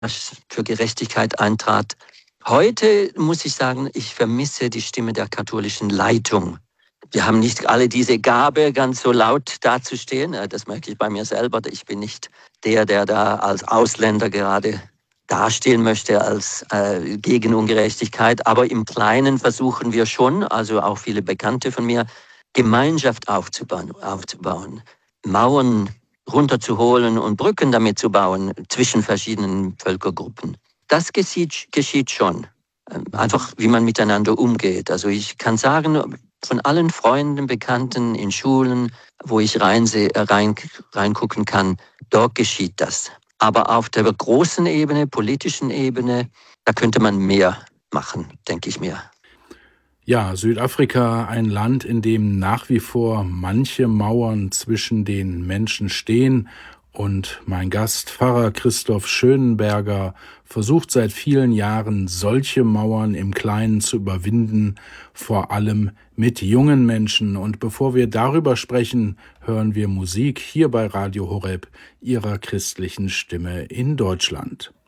für Gerechtigkeit eintrat. Heute muss ich sagen, ich vermisse die Stimme der katholischen Leitung. Wir haben nicht alle diese Gabe, ganz so laut dazustehen. Das merke ich bei mir selber. Ich bin nicht der da als Ausländer gerade dastehen möchte als gegen Ungerechtigkeit. Aber im Kleinen versuchen wir schon, also auch viele Bekannte von mir, Gemeinschaft aufzubauen, Mauern runterzuholen und Brücken damit zu bauen zwischen verschiedenen Völkergruppen. Das geschieht schon. Einfach, wie man miteinander umgeht. Also ich kann sagen, von allen Freunden, Bekannten in Schulen, wo ich reingucken kann, dort geschieht das. Aber auf der großen Ebene, politischen Ebene, da könnte man mehr machen, denke ich mir. Ja, Südafrika, ein Land, in dem nach wie vor manche Mauern zwischen den Menschen stehen. Und mein Gast, Pfarrer Christoph Schönenberger, versucht seit vielen Jahren, solche Mauern im Kleinen zu überwinden, vor allem mit jungen Menschen. Und bevor wir darüber sprechen, hören wir Musik hier bei Radio Horeb, Ihrer christlichen Stimme in Deutschland.